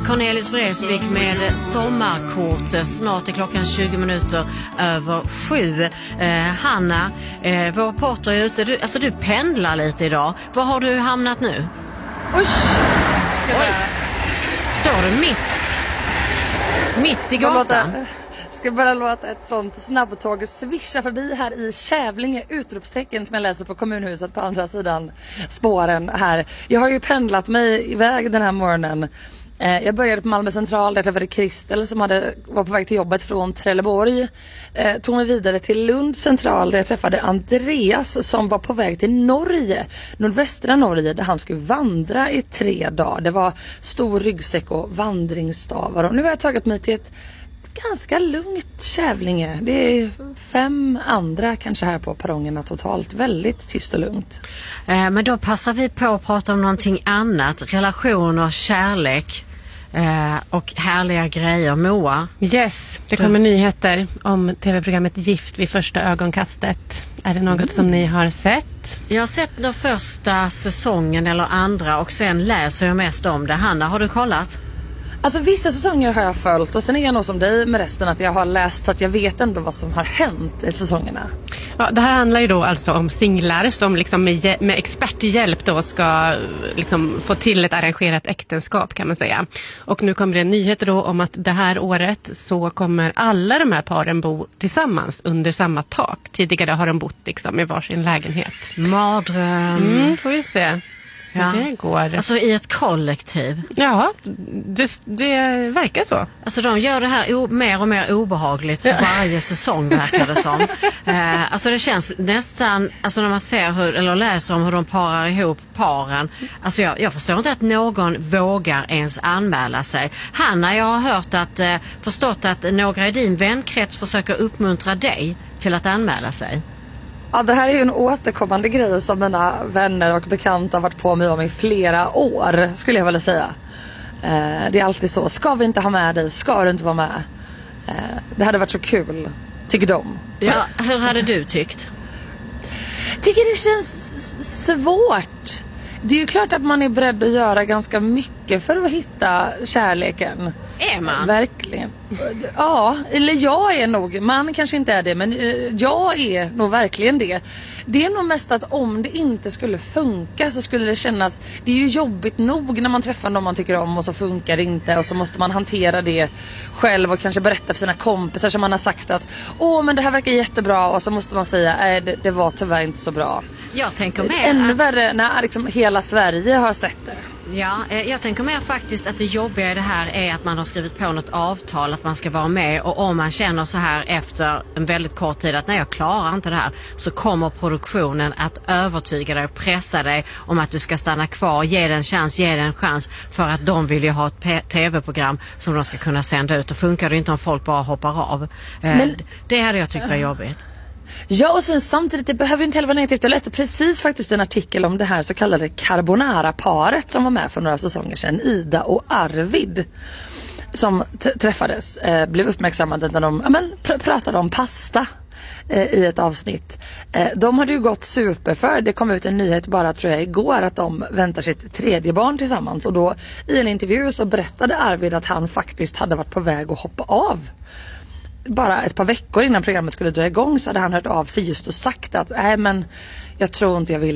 Cornelis Vreeswijk med sommarkort. Snart är klockan 7:20 Hanna, vår reporter är ute. Du pendlar lite idag. Var har du hamnat nu? Står du mitt i gatan? Ska bara låta ett sånt snabbtåg svischa förbi här i Kävlinge, utropstecken som jag läser på kommunhuset på andra sidan spåren här. Jag har ju pendlat mig iväg den här morgonen. Jag började på Malmö central där jag träffade Kristel som var på väg till jobbet från Trelleborg. Tog mig vidare till Lund central där jag träffade Andreas som var på väg till Norge, nordvästra Norge, där han skulle vandra i 3 dagar. Det var stor ryggsäck och vandringsstavar. Och nu har jag tagit mig till ett ganska lugnt Kävlinge. Det är 5 andra kanske här på perrongerna totalt. Väldigt tyst och lugnt. Men då passar vi på att prata om någonting annat. Relationer, kärlek och härliga grejer. Moa? Yes, det kommer nyheter om tv-programmet Gift vid första ögonkastet. Är det något som ni har sett? Jag har sett den första säsongen eller andra och sen läser jag mest om det. Hanna, har du kollat? Alltså vissa säsonger har jag följt och sen är jag nog som dig med resten att jag har läst så att jag vet ändå vad som har hänt i säsongerna. Ja, det här handlar ju då alltså om singlar som liksom med experthjälp då ska liksom få till ett arrangerat äktenskap kan man säga. Och nu kommer det nyheter då om att det här året så kommer alla de här paren bo tillsammans under samma tak. Tidigare har de bott liksom i varsin lägenhet. Mardröm. Får vi se. Ja. Det går. Alltså i ett kollektiv. Ja, det verkar så. Alltså de gör det här mer och mer obehagligt för varje säsong verkar det som. Alltså det känns nästan, alltså när man ser eller läser om hur de parar ihop paren. Alltså jag förstår inte att någon vågar ens anmäla sig. Hanna, jag har förstått att några i din vänkrets försöker uppmuntra dig till att anmäla sig. Ja, det här är ju en återkommande grej som mina vänner och bekanta har varit på mig om i flera år, skulle jag vilja säga. Det är alltid så, ska vi inte ha med dig, ska du inte vara med? Det hade varit så kul, tycker de. Ja, hur hade du tyckt? Tycker det känns svårt. Det är ju klart att man är beredd att göra ganska mycket för att hitta kärleken. Är man? Verkligen. Ja, eller jag är nog, man kanske inte är det, men jag är nog verkligen det. Det är nog mest att om det inte skulle funka så skulle det kännas, det är ju jobbigt nog när man träffar någon man tycker om och så funkar det inte och så måste man hantera det själv och kanske berätta för sina kompisar som man har sagt att men det här verkar jättebra och så måste man säga nej det var tyvärr inte så bra. Jag tänker med ännu värre när liksom hela Sverige har sett det. Ja, jag tänker mer faktiskt att det jobbiga i det här är att man har skrivit på något avtal att man ska vara med och om man känner så här efter en väldigt kort tid att nej jag klarar inte det här så kommer produktionen att övertyga dig och pressa dig om att du ska stanna kvar, ge den en chans för att de vill ju ha ett tv-program som de ska kunna sända ut och funkar det inte om folk bara hoppar av. Men det hade jag tyckt var jobbigt. Ja, och sen samtidigt, det behöver inte heller vara negativt. Jag läste precis faktiskt en artikel om det här så kallade carbonara-paret som var med för några säsonger sedan, Ida och Arvid, som träffades, blev uppmärksammade när de pratade om pasta i ett avsnitt. De hade ju gått super för. Det kom ut en nyhet bara tror jag igår att de väntar sitt 3:e barn tillsammans och då i en intervju så berättade Arvid att han faktiskt hade varit på väg att hoppa av. Bara ett par veckor innan programmet skulle dra igång så hade han hört av sig just och sagt att nej men jag tror inte jag vill